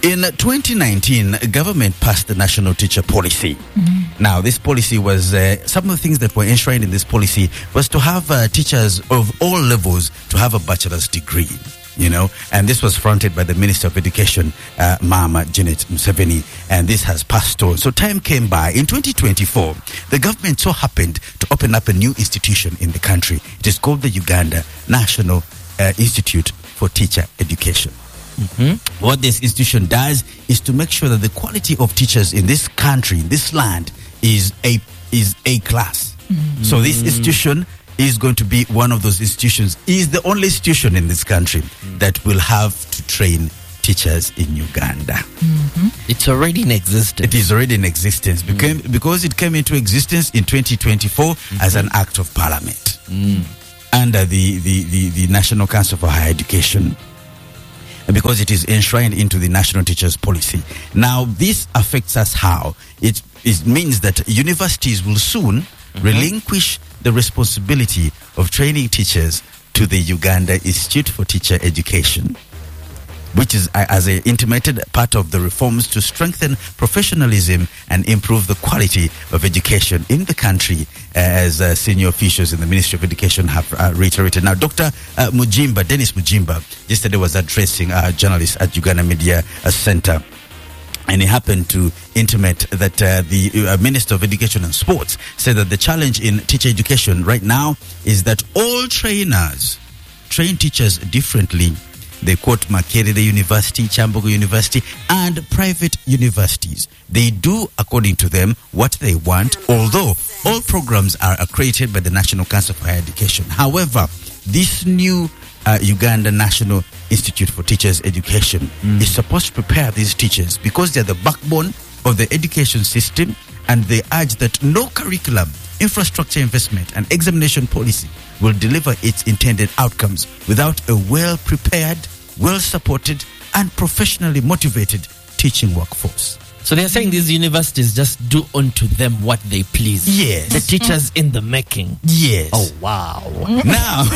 In 2019, government passed the National Teacher Policy. Now, this policy was, some of the things that were enshrined in this policy was to have teachers of all levels to have a bachelor's degree, you know, and this was fronted by the Minister of Education, Mama Janet Museveni, and this has passed on. So time came by. In 2024, the government so happened to open up a new institution in the country. It is called the Uganda National Institute for Teacher Education. What this institution does is to make sure that the quality of teachers in this country, in this land, is A class. So this institution is going to be one of those institutions. Is the only institution in this country that will have to train teachers in Uganda. It's already in existence. It is already in existence because it came into existence in 2024 as an act of parliament under the National Council for Higher Education, because it is enshrined into the National Teachers Policy. Now, this affects us how? It means that universities will soon relinquish the responsibility of training teachers to the Uganda Institute for Teacher Education, which is, as I intimated, part of the reforms to strengthen professionalism and improve the quality of education in the country, as senior officials in the Ministry of Education have reiterated. Now, Dr. Dennis Mujimba, yesterday was addressing journalists at Uganda Media Center, and he happened to intimate that the Minister of Education and Sports said that the challenge in teacher education right now is that all trainers train teachers differently. They quote Makerere University, Chambogo University, and private universities. They do, according to them, what they want, although all programs are accredited by the National Council for Higher Education. However, this new Uganda National Institute for Teachers Education is supposed to prepare these teachers because they're the backbone of the education system, and they urge that no curriculum, infrastructure investment, and examination policy will deliver its intended outcomes without a well-prepared, well-supported, and professionally motivated teaching workforce. So they're saying these universities just do unto them what they please. Yes. The teachers in the making. Yes. Oh, wow. Now,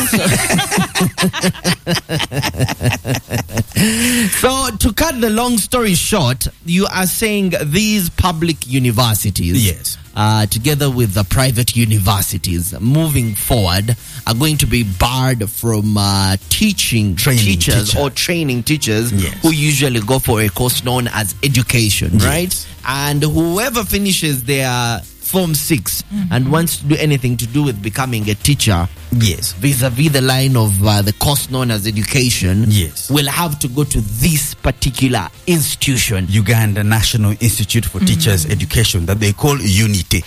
so to cut the long story short, you are saying these public universities, yes, together with the private universities, moving forward, are going to be barred from training teachers who usually go for a course known as education, right? And whoever finishes their Form 6 and wants to do anything to do with becoming a teacher, vis-a-vis the line of the course known as education, will have to go to this particular institution, Uganda National Institute for Teachers Education, that they call UNITE.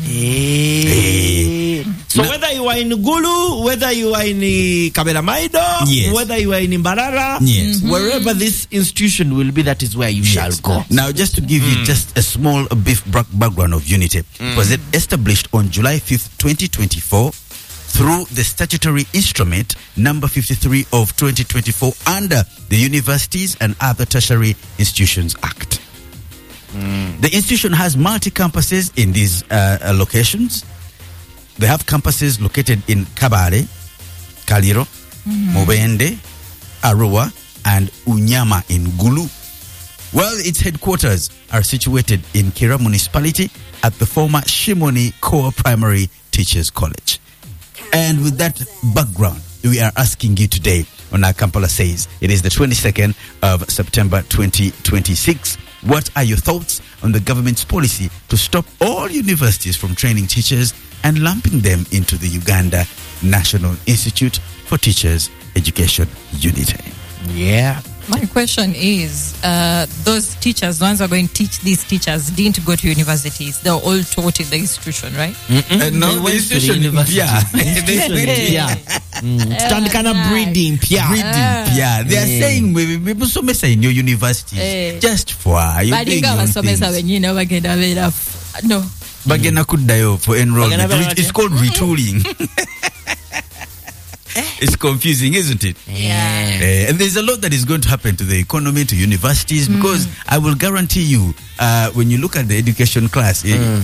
So whether you are in Gulu, whether you are in Kabela Maido, whether you are in Mbarara, wherever this institution will be, that is where you shall go. Now, just to give you just a small brief background of UNITE, it was established on July 5th, 2024 through the statutory instrument number 53 of 2024 under the Universities and Other Tertiary Institutions Act. The institution has multi-campuses in these locations. They have campuses located in Kabale, Kaliro, Mubende, Arua, and Unyama in Gulu. Well, its headquarters are situated in Kira municipality at the former Shimoni Core Primary Teachers College. And with that background, we are asking you today on our Kampala Says. It is the 22nd of September 2026. What are your thoughts on the government's policy to stop all universities from training teachers and lumping them into the Uganda National Institute for Teachers Education UNITE? Yeah. My question is, those teachers, the ones who are going to teach these teachers, didn't go to universities. They were all taught in the institution, right? No, the institution, Stand kind of breeding, They are saying people so many in your universities just for you. No. Bagena kuddayo for enrollment. It's called retooling. It's confusing, isn't it? Yeah. And there's a lot that is going to happen to the economy, to universities, because I will guarantee you, when you look at the education class, when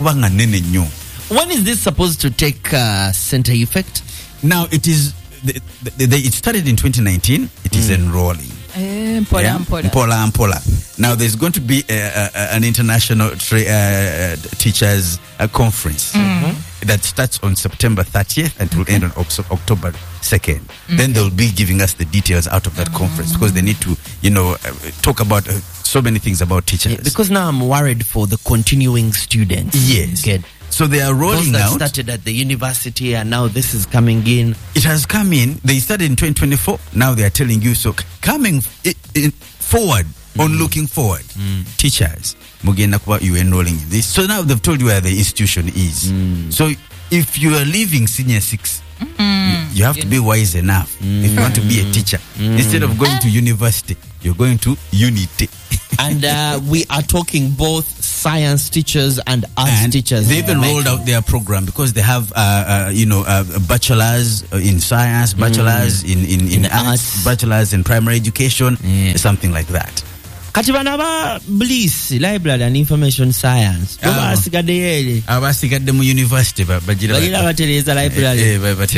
is this supposed to take center effect? Now, it is. It started in 2019. It is enrolling. Mpola. Now there's going to be an international teachers conference that starts on September 30th and will end on October 2nd. Then they'll be giving us the details out of that conference, because they need to, talk about so many things about teachers. Yeah, because now I'm worried for the continuing students. Yes. Okay. So they are rolling Those that out. started at the university and now this is coming in. It has come in. They started in 2024. Now they are telling you, so coming forward, on looking forward, teachers, you enrolling in this. So now they've told you where the institution is. So if you are leaving senior 6, you have to be wise enough. If you want to be a teacher, instead of going to university, you're going to unity. And we are talking both science teachers and arts teachers. They even rolled out their program, because they have, bachelors in science, bachelors in arts, bachelors in primary education, something like that. Kati bana ba Bliss Library and Information Science abasigadde mu university bagira batereza library.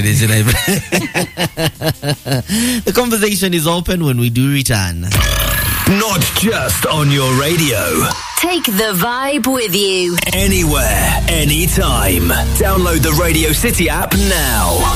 The conversation is open when we do return. Not just on your radio. Take the vibe with you. Anywhere, anytime. Download the Radio City app now.